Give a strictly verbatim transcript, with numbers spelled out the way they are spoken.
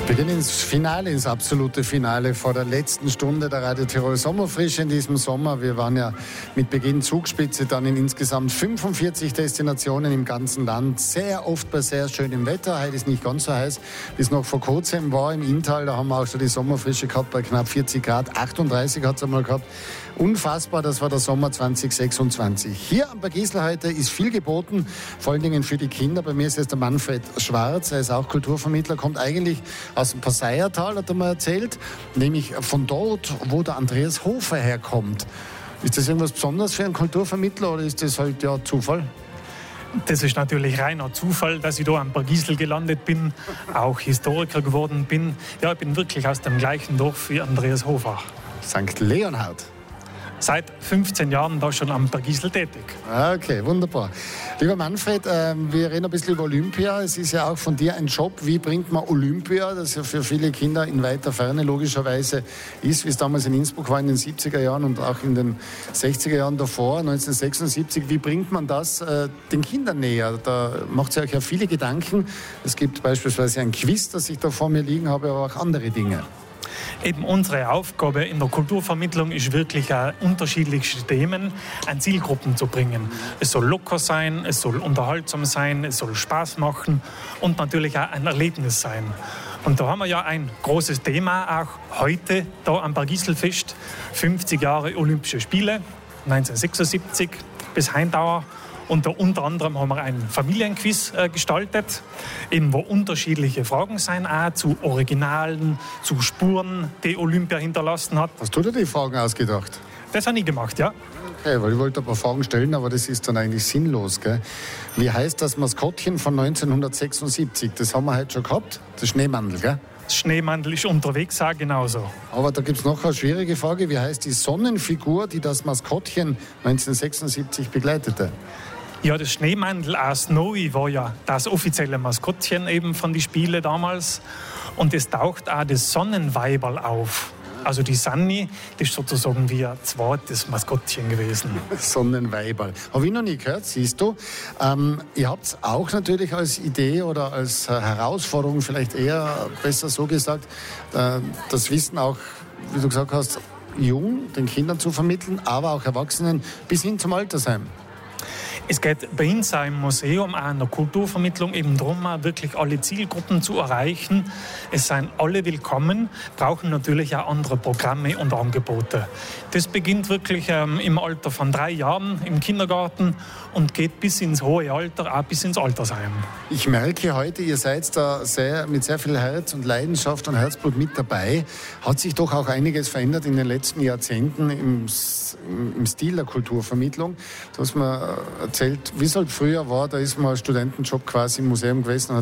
Wir gehen ins Finale, ins absolute Finale vor der letzten Stunde der Radio Tirol Sommerfrische in diesem Sommer. Wir waren ja mit Beginn Zugspitze dann in insgesamt fünfundvierzig Destinationen im ganzen Land. Sehr oft bei sehr schönem Wetter. Heute ist nicht ganz so heiß, wie es noch vor kurzem war im Inntal. Da haben wir auch schon die Sommerfrische gehabt bei knapp vierzig Grad. achtunddreißig hat es einmal gehabt. Unfassbar, das war der Sommer zwanzig sechsundzwanzig. Hier am Bergisel heute ist viel geboten, vor allen Dingen für die Kinder. Bei mir ist jetzt der Manfred Schwarz, er ist auch Kulturvermittler, kommt eigentlich aus dem Passaiertal, hat er mal erzählt, nämlich von dort, wo der Andreas Hofer herkommt. Ist das irgendwas Besonderes für einen Kulturvermittler oder ist das halt ja Zufall? Das ist natürlich reiner Zufall, dass ich da am Bergisel gelandet bin, auch Historiker geworden bin. Ja, ich bin wirklich aus dem gleichen Dorf wie Andreas Hofer. Sankt Leonhard. Seit fünfzehn Jahren da schon am Bergisel tätig. Okay, wunderbar. Lieber Manfred, äh, wir reden ein bisschen über Olympia. Es ist ja auch von dir ein Job. Wie bringt man Olympia, das ja für viele Kinder in weiter Ferne logischerweise ist, wie es damals in Innsbruck war in den siebziger Jahren und auch in den sechziger Jahren davor, neunzehnhundertsechsundsiebzig. Wie bringt man das äh, den Kindern näher? Da macht ihr euch ja viele Gedanken. Es gibt beispielsweise ein Quiz, das ich da vor mir liegen habe, aber auch andere Dinge. Eben unsere Aufgabe in der Kulturvermittlung ist wirklich, auch unterschiedlichste Themen an Zielgruppen zu bringen. Es soll locker sein, es soll unterhaltsam sein, es soll Spaß machen und natürlich auch ein Erlebnis sein. Und da haben wir ja ein großes Thema auch heute da am Bergiselfest. fünfzig Jahre Olympische Spiele, neunzehnhundertsechsundsiebzig bis Heindauer. Und da unter anderem haben wir einen Familienquiz äh, gestaltet, eben wo unterschiedliche Fragen sein, auch zu Originalen, zu Spuren, die Olympia hinterlassen hat. Hast du dir die Fragen ausgedacht? Das habe ich gemacht, ja. Okay, weil ich wollte ein paar Fragen stellen, aber das ist dann eigentlich sinnlos, gell? Wie heißt das Maskottchen von neunzehnhundertsechsundsiebzig? Das haben wir heute schon gehabt, das Schneemandel, gell? Das Schneemandel ist unterwegs auch genauso. Aber da gibt es noch eine schwierige Frage. Wie heißt die Sonnenfigur, die das Maskottchen neunzehnhundertsechsundsiebzig begleitete? Ja, das Schneemandel aus Snowy war ja das offizielle Maskottchen eben von den Spielen damals. Und es taucht auch das Sonnenweiberl auf. Also die Sanni, das ist sozusagen wie ein zweites Maskottchen gewesen. Sonnenweiberl. Habe ich noch nie gehört, siehst du. Ähm, ihr habt es auch natürlich als Idee oder als Herausforderung, vielleicht eher besser so gesagt, äh, das Wissen auch, wie du gesagt hast, jung, den Kindern zu vermitteln, aber auch Erwachsenen bis hin zum Altersheim. Es geht bei uns auch im Museum, auch in der Kulturvermittlung, eben darum, wirklich alle Zielgruppen zu erreichen. Es seien alle willkommen, brauchen natürlich auch andere Programme und Angebote. Das beginnt wirklich ähm, im Alter von drei Jahren im Kindergarten und geht bis ins hohe Alter, auch bis ins Altersheim. Ich merke heute, ihr seid da sehr, mit sehr viel Herz und Leidenschaft und Herzblut mit dabei. Hat sich doch auch einiges verändert in den letzten Jahrzehnten im, im Stil der Kulturvermittlung. Du hast mir erzählt, wie es halt früher war, da ist man als Studentenjob quasi im Museum gewesen und hat